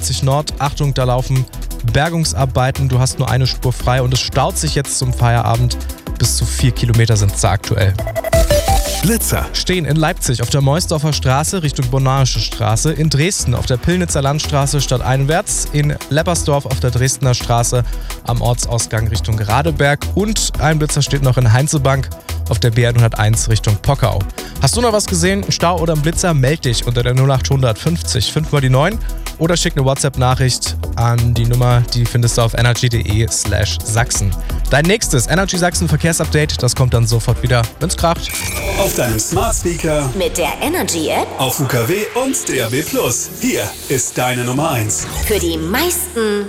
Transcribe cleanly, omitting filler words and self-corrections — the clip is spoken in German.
A30 Nord. Achtung, da laufen Bergungsarbeiten. Du hast nur eine Spur frei und es staut sich jetzt zum Feierabend. Bis zu 4 Kilometer sind es da aktuell. Blitzer Stehen in Leipzig auf der Meusdorfer Straße Richtung Bonanische Straße, in Dresden auf der Pillnitzer Landstraße stadteinwärts, in Leppersdorf auf der Dresdner Straße am Ortsausgang Richtung Radeberg und ein Blitzer steht noch in Heinzelbank auf der BR 101 Richtung Pockau. Hast du noch was gesehen, einen Stau oder einen Blitzer? Meld dich unter der 0800 50 5 mal die 9 oder schick eine WhatsApp-Nachricht an die Nummer, die findest du auf energy.de/Sachsen. Dein nächstes Energy Sachsen Verkehrsupdate, das kommt dann sofort wieder, wenn's kracht. auf deinem Smart Speaker, Mit der Energy App auf UKW und DAB+. Hier ist deine Nummer 1. für die meisten